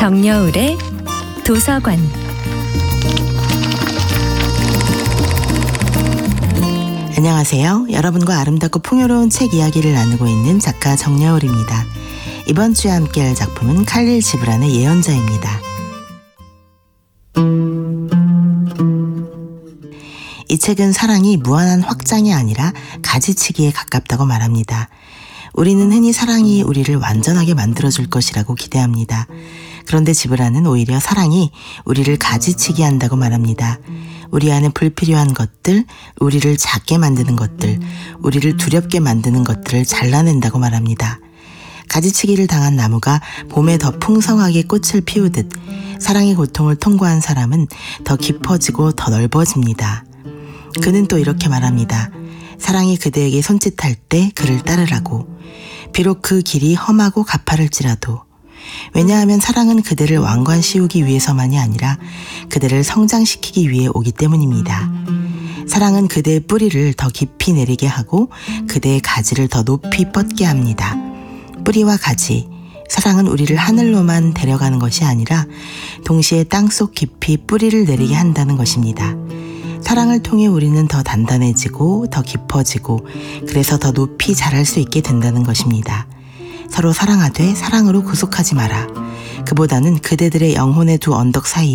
정여울의 도서관. 안녕하세요. 여러분과 아름답고 풍요로운 책 이야기를 나누고 있는 작가 정여울입니다. 이번 주에 함께할 작품은 칼릴 지브란의 예언자입니다. 이 책은 사랑이 무한한 확장이 아니라 가지치기에 가깝다고 말합니다. 우리는 흔히 사랑이 우리를 완전하게 만들어줄 것이라고 기대합니다. 그런데 지브란은 오히려 사랑이 우리를 가지치기 한다고 말합니다. 우리 안에 불필요한 것들, 우리를 작게 만드는 것들, 우리를 두렵게 만드는 것들을 잘라낸다고 말합니다. 가지치기를 당한 나무가 봄에 더 풍성하게 꽃을 피우듯 사랑의 고통을 통과한 사람은 더 깊어지고 더 넓어집니다. 그는 또 이렇게 말합니다. 사랑이 그대에게 손짓할 때 그를 따르라고. 비록 그 길이 험하고 가파를지라도. 왜냐하면 사랑은 그대를 왕관씌우기 위해서만이 아니라 그대를 성장시키기 위해 오기 때문입니다. 사랑은 그대의 뿌리를 더 깊이 내리게 하고 그대의 가지를 더 높이 뻗게 합니다. 뿌리와 가지, 사랑은 우리를 하늘로만 데려가는 것이 아니라 동시에 땅속 깊이 뿌리를 내리게 한다는 것입니다. 사랑을 통해 우리는 더 단단해지고 더 깊어지고 그래서 더 높이 자랄 수 있게 된다는 것입니다. 서로 사랑하되 사랑으로 구속하지 마라. 그보다는 그대들의 영혼의 두 언덕 사이